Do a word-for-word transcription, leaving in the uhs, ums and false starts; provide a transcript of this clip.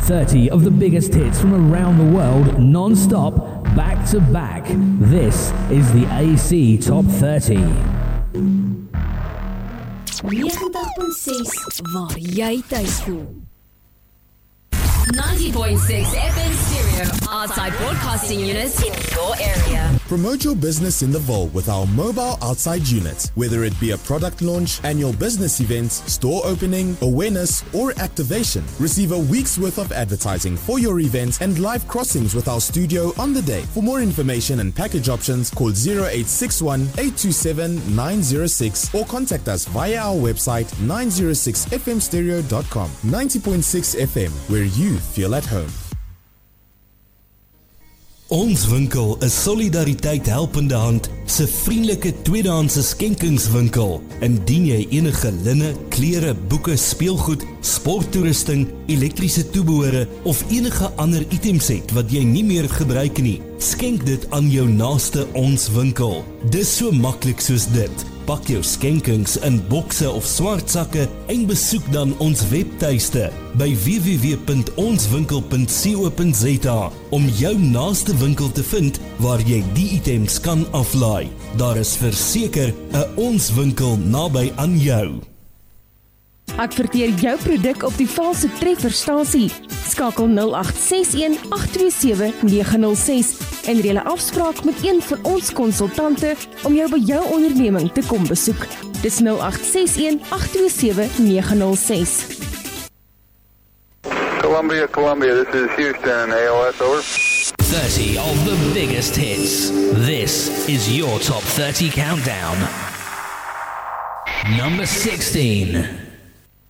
thirty of the biggest hits from around the world, non-stop, back to back. This is the A C Top thirty. ninety point six waar jy tuis voel. ninety point six F M Stereo, outside broadcasting units in your area. Promote your business in the Vaal with our mobile outside unit. Whether it be a product launch, annual business events, store opening, awareness, or activation, receive a week's worth of advertising for your events and live crossings with our studio on the day. For more information and package options, call zero eight six one, eight two seven, nine zero six or contact us via our website nine oh six f m stereo dot com. ninety point six F M, where you feel at home. Ons winkel is Solidariteit Helpende Hand se vriendelike tweedehandse skenkingswinkel. Indien jy enige linne, klere, boeke, speelgoed, sporttoerusting, elektriese toebehore of enige ander items het wat jy nie meer gebruik nie, skenk dit aan jou naaste Ons Winkel. Dis so maklik soos dit. Pak jou skenkings in bokse of swart sakke en besoek dan ons webtuiste by w w w punt ons winkel punt co punt za om jou naaste winkel te vind waar jy die items kan aflaai. Daar is verseker 'n Ons Winkel naby aan jou. Adverteer jou produk op die Valse Trefferstasie. Skakel nul agt ses een, agt twee sewe, nege nul ses en reël 'n afspraak met een van ons konsultante om jou by jou onderneming te kom besoek. Dis nul agt ses een, agt twee sewe, nege nul ses. Columbia, Columbia, this is Houston, A O S, over. thirty of the biggest hits. This is your Top thirty Countdown. Number sixteen.